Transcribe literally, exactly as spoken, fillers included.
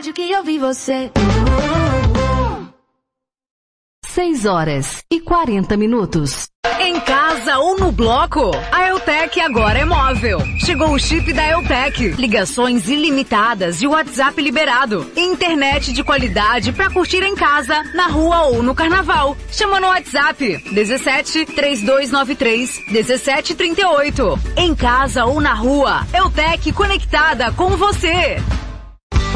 rádio que eu vi você. seis horas e quarenta minutos. Em casa ou no bloco? A Eltec agora é móvel. Chegou o chip da Eltec. Ligações ilimitadas e WhatsApp liberado. Internet de qualidade pra curtir em casa, na rua ou no carnaval. Chama no WhatsApp dezessete, trinta e dois noventa e três, dezessete trinta e oito. Em casa ou na rua, Eltec conectada com você.